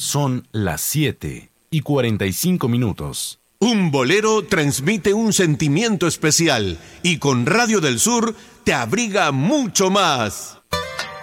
Son las 7:45. Un bolero transmite un sentimiento especial y con Radio del Sur te abriga mucho más.